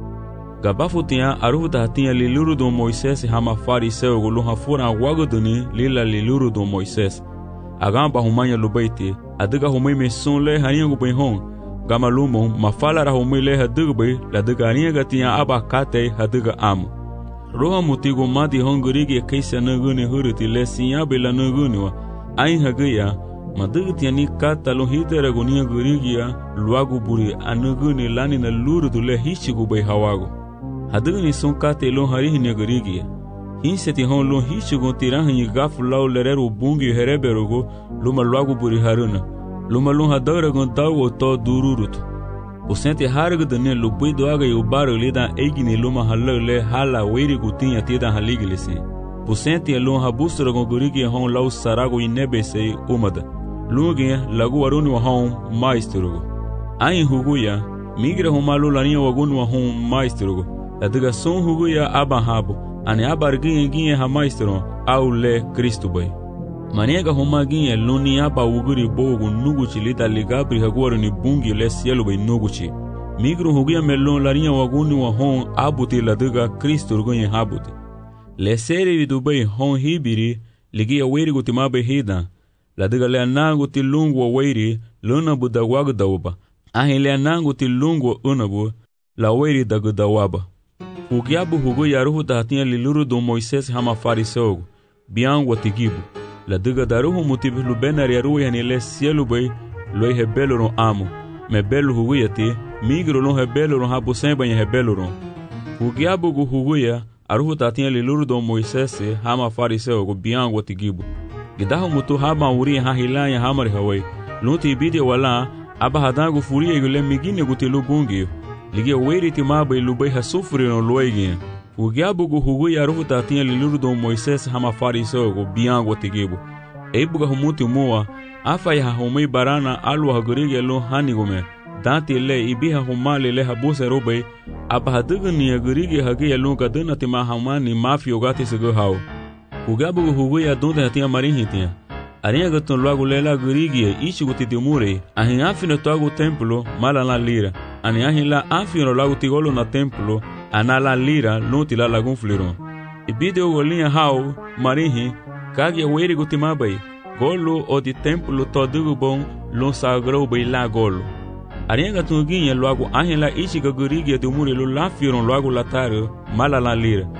Gabafu tinha arufu da tinha liluru do Moisés hama fariseu go luha fura wagoduni lila liluru do Moisés. Agamba humanya lubaiti, adiga humai me sonle harinha go benhon. Gama lumo mafala ra humai le hadigbe la diga harinha ga tinha aba kate hadiga amu. Roha mutigo madi hongurigi kaisa naguni huruti le sinyabe la naguni wa. Ain hagaya, madigiti ni kata lo hitera gunia gurigia, luagu buri anaguni lani na lurudu le hichigu bay hawago. Hadigani son kate lo harihi ne gurigia. Hinseti hon lo hichigu tirahi gafu lau lereru bungi hereberogo, luma luagu buri haruna. Luma lo hadaragon dawo to dururutu. Busente harga dane lubui doaga yubaro lida eigini luma halale hala weri gutinha tida haligilese. Busente lum habustra con gurigi hon lau sarago inebese umada. Luge lagu aruni wa hon maestro. Ain huguya migra humalu larinha wagunu wa hon maestro. Adiga son huguya abahabo ane abarginha ginha ha maestro au le Cristo bay. Maniega homaginha luni aba uguri bogo nuguchi lida ligabri haguaru ni bungi le cielo bay nuguchi. Migro huguya melon larinha wagunu wa hon abuti ladiga Cristo rugunha habuti. Le seri vidubay hon hibiri ligia weri gutimabe hida. Ladiga le anangu ti lungu wa weri luna budawagu dawaba. Ahi le anangu ti lungu wa unabu la weri dagu dawaba. Hugiabu hugu yaruhu dahatinha liluru do Moisés hama fariseugo. Bian watigibu. Ladiga daruhu mutibu lubenar yaruhu yani le cielo bay loi hebelo ron amo. Me belo hugu yati migro lon hebelo ron habu semba nye hebelo ron. Hugiabu gu hugu ya aruhu tatinha liluru do Moisés hama fariseu go bian watigibu. Gidahu mutu hama uri ha hilanya hamari hawai. Lunti ibidi wala aba hadangu furia yule migine gutilu bungi. Ligia weri timaba ilubay ha sufuri no loigin. Ugiabu go hugu ya aruhu tatinha liluru do Moisés hama fariseu go bian watigibu. Eibuga humuti mua afa ya humai barana alwa hagurige lo hanigume. Dati le ibiha humali le habuse robay aba hadigni agurigi hagi yalun kaduna tima hamani mafio gati sigo hau. Ugabu hugu ya donde hatia marinhitia. Arinha gatun logo lela gurigi ichi guti dimure. Ahin afino toago templo mala la lira. Ani ahin la afino logo tigolo na templo anala lira lunti la lagun fliron. Ibide ogolinha hau marinhi kagi weri guti mabai. Golo o di templo todugo bon lon sagro bay la golo. Arinha tunguinha logo ahin la ichi gurigi de mure lo la firon logo lataro mala la lira.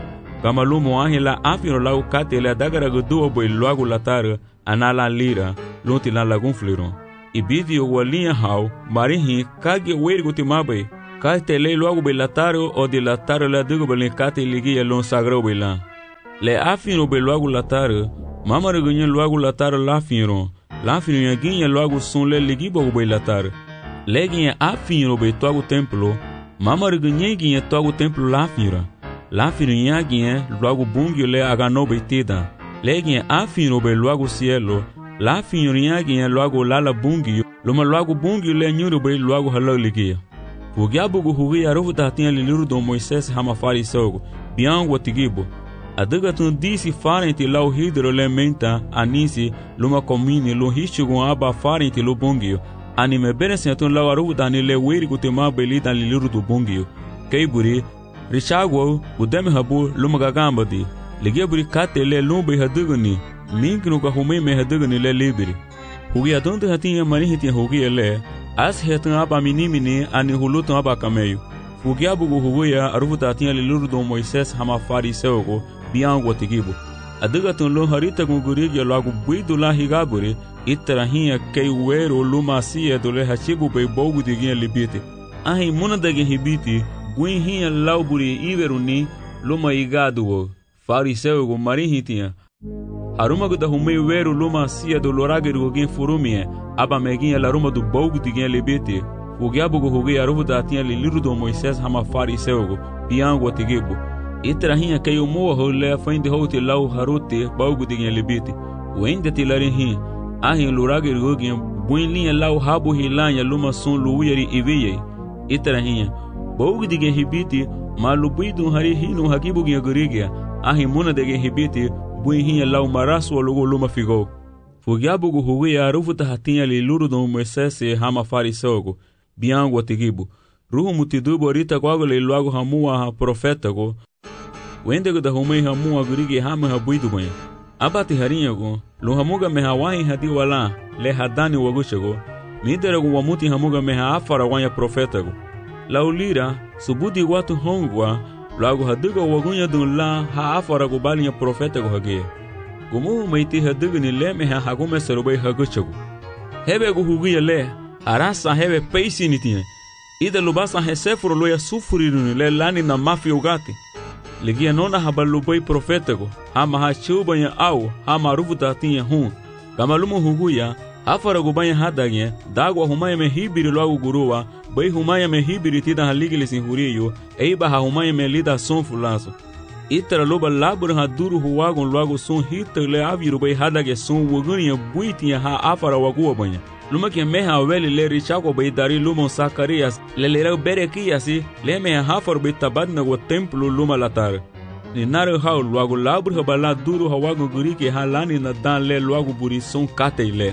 kama lumo ahi la afiro lau kate le dagara guduo boi luagu latara anala lira lunti la lagun fliron. Ibidi o walinha hau marihi kage weirgo timabai kate le luagu boi lataro o de lataro le dugo boi kate ligia lon sagrau boi la. Le afiro boi luagu latara mama regunye luagu lataro la firo yaginha luagu sun le ligibo boi latara. Leginha afiro boi tuagu templo mama regunye ginha tuagu templo la fira. La firinhaginha luagu bungio le agano beitida. Leginha afiro be luagu cielo. La firinhaginha luagu lala bungio. Luma luagu bungio le nyuro be luagu halaligia. Pugiabugu hugi arufu tatinha liliru do Moisés hama farisogo. Biango tigibo. Adagatun disi farenti lau hidro le menta anisi luma comini lu hishugun aba farenti lu bungio. Anime beresentun lau arufu tani le wirigu tema belita liliru do bungio. Keiburi Richagwo udeme habu lumagagambadi ligeburi kate le lumbe hadugani minknu ka humei me hadugani le libiri hugi adonde hatinha manihiti hugi le as hetun aba minimini ani hulutu aba kameyu hugi abugu huguya arufuta hatinha liluru do Moisés hama fariseugo biango tigibu adugatun lo harita gugurigi lagu buidula higaburi itarahinha kei wero luma sia dole hachibu be bogu diginha libiti ahi munadagi hibiti Guinhinha lauburi iveruni luma igaduo fariseugo marihitinha arumago da humei weru luma sia do lorageru gin furumie aba meginha laruma do bogu diginha libete ugiabugo hugi arufu da tinha liliru do Moisés hama fariseugo biango tigibo itrahinha kayo moa hole fainde houti lau harote bogu diginha libete wende tilarihin ahin lorageru gin buinlinha lau habu hilanha luma sun luuyari iviye itrahinha Bogu digen hibiti malubuidun hari hinu hakibu gen gurigia ahi muna degen hibiti buinhinha lau marasu logo luma figo. Fugiabugu hugia arufu tahatinha liluru do Moisés hama fariseugo biango tigibu. Ruhu mutidubo rita kwago liluago hamua ha profetago. Wendego da humei hamua gurigi hama habuidu banha. Abati harinhago lu hamuga meha wahi hadi wala le hadani wagushago. Miderago wamuti hamuga meha afara wanya profetago. Laulira subudi watu hongwa lagu haduga wagunya dun la ha afara go balinha profeta go hage gumu meiti haduga ni leme ha hagume serobai haguchago hebe go hugia le arasa hebe peisi nitinha ida lubasa hesefro loya sufuriru le lani na mafi ugati ligia nona habalubai profeta go hama ha chubanya au hama rufuta tinha hun kamalumu huguya afara go banha hadagnya dagwa humaya me hibiri lagu guruwa bai humaya me hibiri tida haligili sin huriyo eiba ha humaya me lida son fulaso itara loba labur ha duru huwagon lagu son hitale aviru bai hadage son wogania buitinha ha afara waguwa banya luma ke meha weli le richako bai dari lumon Sakarias le lera berekiasi le meha hafar bai tabadna go templo luma latar ni naru ha lagu labur ha bala duru ha wagon gurike ha lani na dan le lagu buri son kateile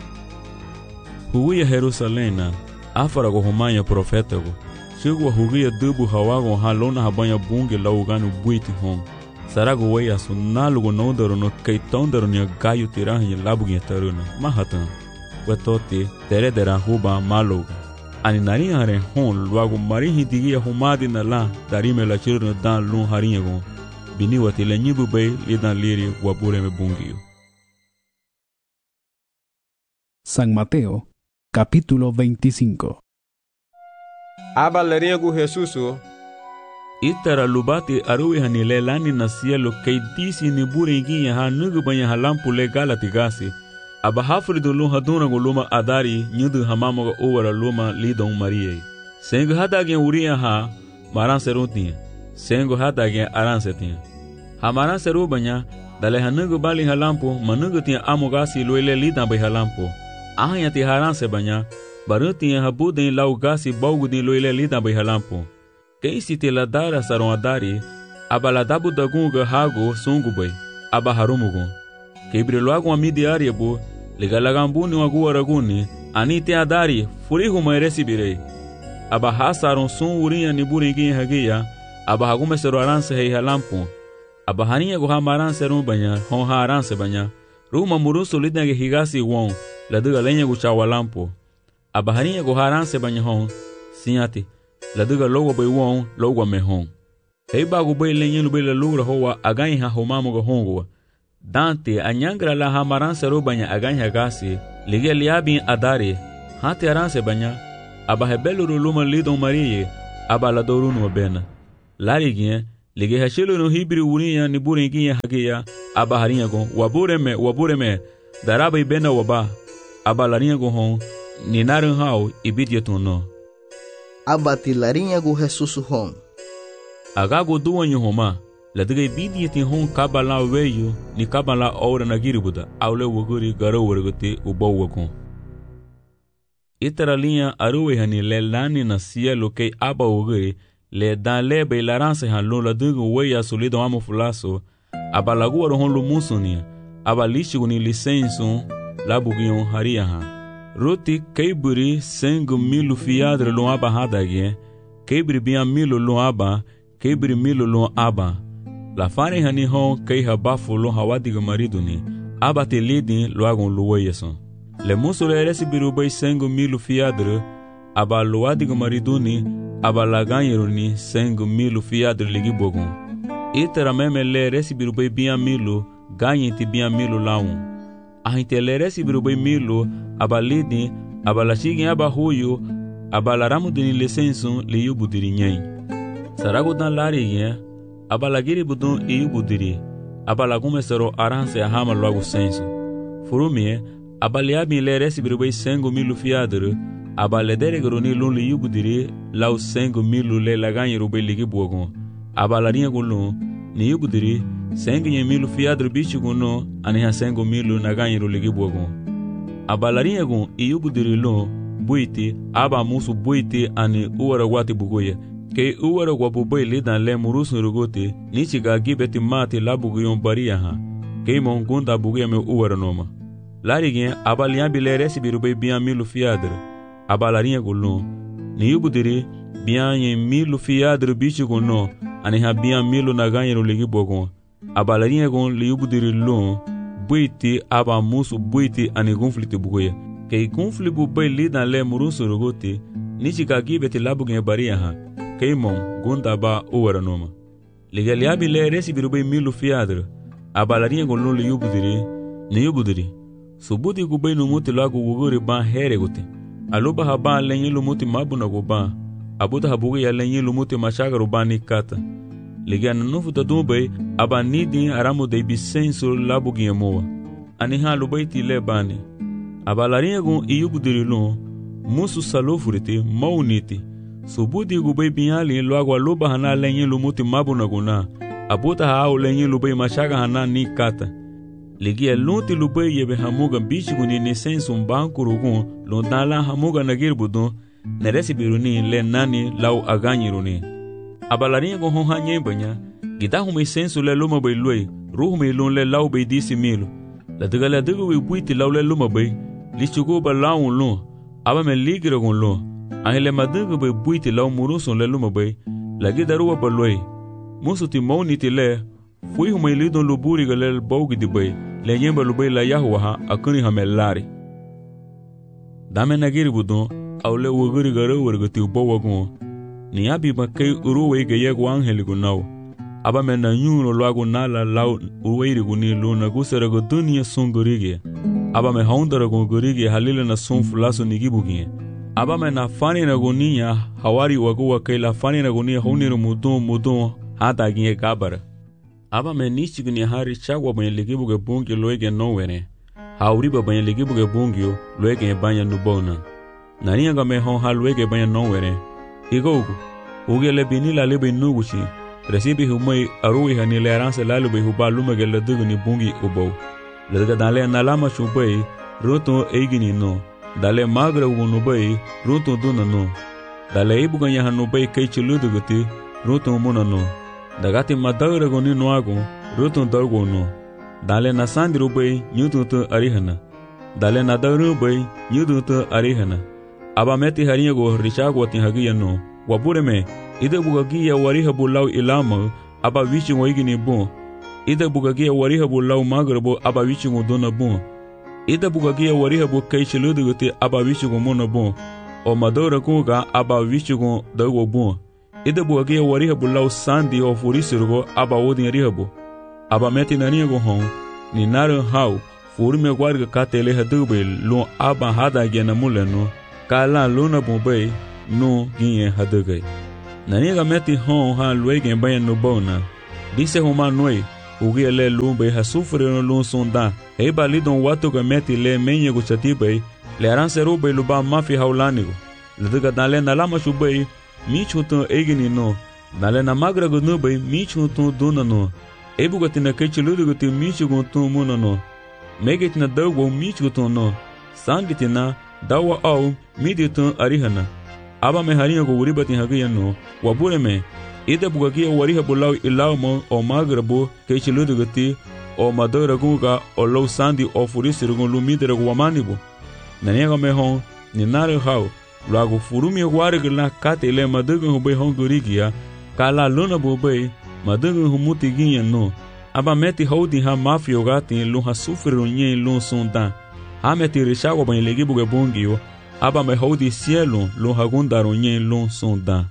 Huguia Jerusalena afara go humanya profetago chegua huguia dubu hawago halona habanya bunge laugano buiti hon sarago weia sunalugo nondaro no keitondaro nia gaio tirahinha labuginha taruna mahatan wetoti teredera huba maluga ani narinha haren hon luago marihi digia humadi na la darime la chirno dan lun harinha go biniwati le nyibu bei lidan liri wabureme bungio. San Mateo capítulo 25. Aba lariego Jesuso itara lubati aruwi hanile lani na cielo kei disi ni buringinya ha nugu banya halampu le galati gasi aba hafridu lu haduna go luma adari nyudu hamama go owara luma lidon Marie sengo hadagen uria ha maran serutinha sengo hadagen aran setinha ha maran seru banya dale hanugu bali halampu manugu tinha amogasi loile lidan bai halampu ahanya ti haran se banya barutinha habuden lau gasi baugudin loile lidan bai halampu quem se te ladara saron adari abaladabu dagunga hago sungubai abaharumugun quebriloagun amidiariabu ligalagambuni waguaraguni anite adari furihuma eresibirei abahasaron sun urinha niburingin hagia abahagumesero aranse hei halampu abaharinha go hamaranse rumbanya hon haranse banya ruma muruso lidnage higasi won laduga lenha go chawalampu abaharinha go haranse banya hon sinhati laduga logo bai won logo mehon Kei bagu bai lenyen bai la lugra hoa aganyi ha homamu ga hongo. Dante anyangra la hamaranse ro banya aganyi gasi lige liabin adari hate aranse banya aba hebelu luma lidon marie aba la dorunu bena. Larigien lige hashelu no hibri uniya ni buringiya hagiya aba haringa go wabureme daraba ibena waba aba laringa go hon ni narun hao ibidietu no. Aba ti laringa go Jesus hon. Agago duanyo homa la diga ibidiyeti hon kabala weyo ni kabala ora na giribuda aule wuguri garo wergote ubawakon. Itara linha aruwe hani le lani na cielo kei aba wuguri le dan lebe ilaranse han lo la diga weya solido amo fulaso aba laguaro hon lumusunia aba lishigu ni licenso la bugion haria han. Roti keiburi 5,000 fiadre lo aba hadage keibri bian milo lo aba keibri milo lo aba. La fane hani hon kei habafu lo hawadiga mariduni aba te lidin lo agon lo weyeson. Le muso le resibiru bai 5,000 fiadre aba lo adiga mariduni aba la ganyeruni 5,000 fiadre ligi bogon. Itera meme le resibiru bai bian milo ganyenti bian milo laun. Ahinte le resibiru bai milo aba lidin aba la shigin aba huyo aba la ramudini licenson li yubudiri nyai. Sarago dan lari aba giri budun iu budiri aba gumesero aranse hama logo senso. Furumie aba liabi le resibiru bai 5,000 fiadre aba le deregroni lun li budiri lau 5,000 le laganyeru bai ligi bogon. Aba la rinha gulun ni iu budiri 5,000 fiadre bichi guno aniha 5,000 naganyeru ligi bogon. Aba la rinha gun iu budiri lun buiti aba musu buiti ani uwara wati bugoye. Kei uwara wabubai lidan le murusun rugote nichi ga gibeti mati labuguyon baria ha. Kei mongunda buguya me uwara noma. Larigien aba liambi le resibiru bai bian 1,000 fiadre. Aba larinha gulun. Ni yubudiri bian 1,000 fiadre bichi guno aniha bian 1,000 naganyeru ligi bogon. Aba larinha gun li yubudiri lun buiti aba musu buiti ani gunfliti buguya. Kei gunflibu bai lidan le murusun rugote nichi ga gibeti labuguyon baria ha. Keimon gunda ba uwara noma. Liga liabi le resibiru bai 1,000 fiadre. Aba larinha gulun li yubudiri. Ni yubudiri. Subuti kubai numuti lagu wuguri ban here guti. Aluba haba lenye lumuti mabuna guban. Abuta habugi ya lenye lumuti mashagaru bani kata. Liga nanufu tatumbai aba nidi aramu de bisenso labugi yemoa. Aniha lubaiti le bani. Aba larinha gun iyubudiri lun. Musu salofuriti mauniti. Subuti kubai binyali luagu aluba hana lenye lumuti mabuna guna. Abuta hao lenye lubai mashaga hana ni kata. Ligia lunti lubai yebe hamuga bichiguni ni sensu mbankurugun lundala hamuga nagirbudun neresibiruni le nani lau aganyiruni. Abalarinha go hon hanye banya gidahumi sensu le luma bai luai ruhumi lun le lau bai disi milu. La digala digu wi buiti lau le luma bai lichugo ba laun lun aba me ligragun lun ahile madigu bai buiti lau murusun le luma bai la gidaruwa ba luai musu ti mauniti le fui humai lidon luburi galel baugi di bai le nyemba lubai la yahuwa ha akuni hamelari. Dame nagiri budon au le wuguri gara wargati ubawagun ni abi bakay uruwe ga yegu angeligu nau aba me na nyuno lagu nala lau uweiri guni luna gusera go dunia sungurigi aba me haundara go gurigi halile na sunfu laso nigibugi aba me na fani na gunia hawari wagu wakay la fani na gunia hauniru mudun hata ginye kabara aba me nichi guni hari chagwa banye ligibuge bungi loege nowere hauriba banye ligibuge bungio loege banya nubona nani ga me hon halwege banya nowere higogu ugele binila lebe nuguchi resibi humai arui hanile aranse lalube hubalume gele duguni bungi ubo lega dale nalama chubai roto eigini no dale magra unubai roto duna no dale ibuganya hanubai kai chuluduguti roto muna no dagati madagra goni no ago roto dargo no dale na sandiro bai nyututu arihana dale na daru bai nyututu arihana aba meti harinha go richago tin hagiya no wabureme ide bugagia wariha bulau ilama aba wichi ngoigini bon ide bugagia wariha bulau magrabo aba wichi ngodona bon ide bugagia wariha bu kaichiluduguti aba wichi ngomona bon o madora kuga aba wichi ngo dago bon ida bu age wariha bu lau sandi o furisirgo aba odin rihabu aba meti nanigo hon ni naran hau furume guarga katele hadube lu aba hada gena muleno kala luna bombe no ginye hadugai naniga meti hon ha luegen bayan no bona disse homa noi ugi le lumbe ha sufre no lun sonda e balidon watu ga meti le menye go chatibai le aran seru be luba mafi haulanigo leduga dale nalama shubai mi chuto egini no dale na magra go no bai mi chuto duna no e bugatina kechuludu go ti mi chugo tu muno no megetina dawo mi chuto no sangitina dawa au miditun arihana aba me harinha go uribati hagiya no wabure me ida bugagia wariha bulau ilaumo o magrabo kechuludu go ti o madora gunga o low sandi o furisirgo lumidere go wamanibo naniga me hon ni nare hau lago furumi warigla katele madugu hubei hon gurigia kala luna bubei madugu humuti ginha no aba meti hodi ha mafio gati lu ha sufriru nye lu sonda ha meti rishago ban legi buge bongio aba me hodi cielo lu ha gundaro nye lu sonda.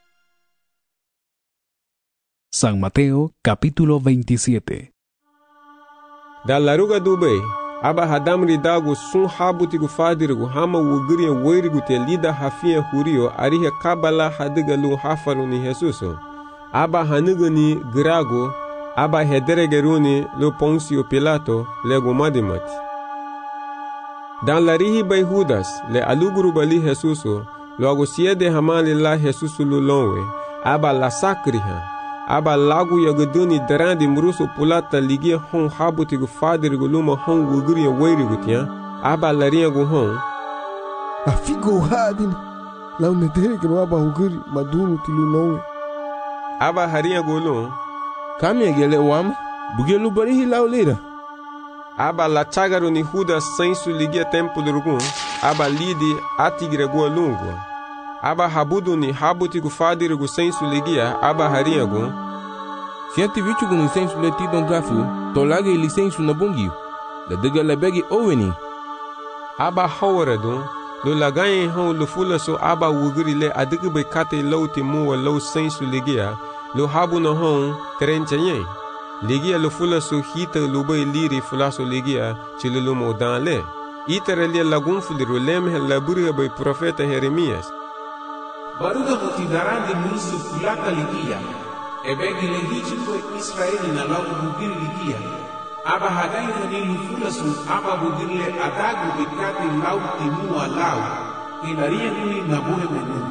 San Mateo capítulo 27. Da laruga dubei aba hadamri dago sun habutigu fadirigu hama wugriya weirigu te lida hafia hurio arihe kabala hadiga lu hafaru ni Jesuso aba hanugani grago aba hederegeruni lu Ponsio Pilato lego madimati dan larihi bay Judas le aluguru bali Jesuso logo siede hamali la Jesuso lu lonwe aba la sakriha aba lagu yagaduni darandi mruso pulata ligia hon habutigu fadirigu luma hon wugriya weirigu tia aba lariagu hon afigo hadin lau nederegero aba wugri madunu tilu lonwe aba hariagu lu Kami gele wam bugelu barihi lau lira aba la chagaru ni Judas sensu ligia tempulurugun aba lidi atigregu lungu aba habudu ni habutigu fadirigu sensu ligia aba hariagu Fiati vichugu no sensu leti don gafu tolage lisensu na bongio la dega la begi oweni aba hawaredu lo lagaye hon lo fulaso aba wugri le adigbe kate lauti muwa lo sensu ligia lo habu no hon terenchaye ligia lo fulaso hita lo bay liri fulaso ligia chilulu modan le iterele lagun fuliru lemhe laburi bay profeta Jeremias baruga mutidarandi musu fulata ligia ebegi lehichi kwa Israeli na lagu bugir ligia aba hadayi hanilu fulaso aba bugirle adagu bikati lauti muwa lau ilaria nui nabuhe menu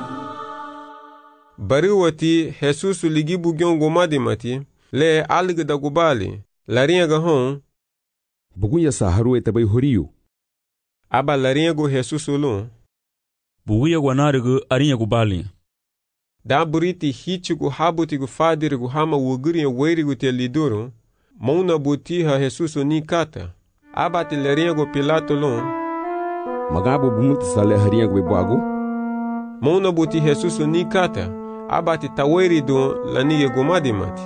bariwati Jesusu ligi bugyon gomadimati le algda gubali lariaga hon buguya saharu etabai horiyu aba lariago Jesusu lu buguya gwanarigu arinya gubali da buriti hichigu habutigu fadirigu hama wugriya weirigu te liduru mauna butiha Jesusu ni kata aba te lariago Pilato lu magabo bumuti sale hariago bebago mauna buti Jesusu ni kata abati taweridu lanige gomadimati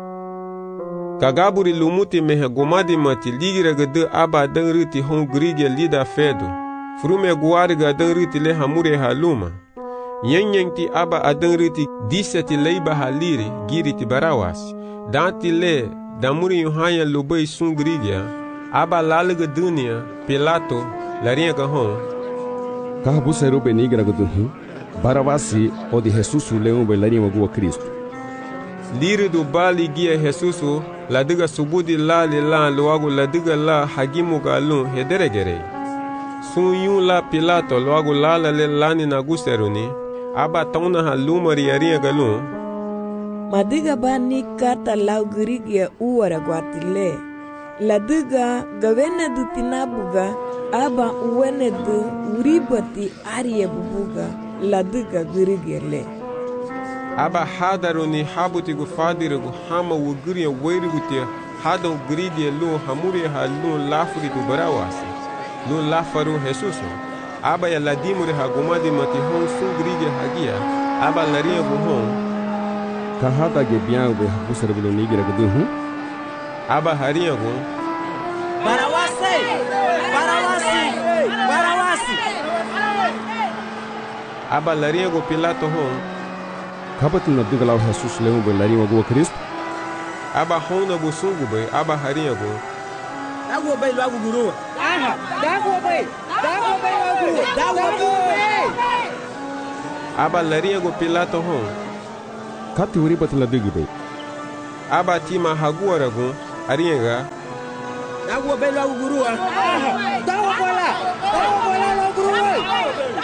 kagaburi lumuti mehe gomadimati ligiraga de aba dangriti hon grige lida fedu frume guariga dangriti le hamure haluma nyenyengti aba adangriti diseti leiba haliri giriti barawas danti le damuri yuhanya lubei sun grigya aba laliga dunia Pilato lariaga hon kahabu seru benigiraga dunhu Baravasi o de Jesusu leão bailarinha magua Cristo. Liri do bali guia Jesusu la diga subudi la le la loago la diga la hagimu galun hederegere. Sun yun la Pilato loago la le lani na gusteruni aba tauna halumari arinha galun. Madiga bani kata lau girigia uara guatile. La diga gavena du tinabuga aba uwene du uribati aria bubuga. La diga girigerle aba hadaru ni habutigu fadirigu hama wugriya weirigu te hadon grigie lu hamuri ha lu lafuri du barawasi lu lafaru Jesusu aba ya ladimuri ha gomadi mati hon sun grigie hagia aba laria bu hon ka hada ge biang be husar bu nigira gudu hu aba haria gu barawasi barawasi barawasi aba lariago Pilato hon Kabat na diga lau Jesus leu be lari wago Kristo. Aba hona bo sungu be aba haringa go. Dago be lagu guru. Dago be lagu. Dago be. Aba laringa go Pilato hon. Kati wuri bat la diga be. Aba tima haguara go haringa. Dago be lagu guru. Dago bola lagu guru.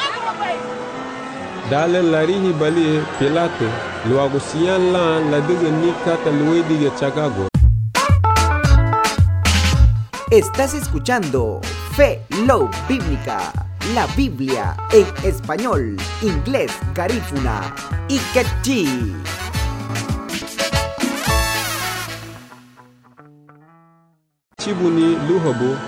Dale larihi bali Pilato luago sian la diga ni kata luwe diga chagago. Estás escuchando Fe Love Bíblica, la Biblia en español, inglés, garífuna y quechí. Chibuni luhabo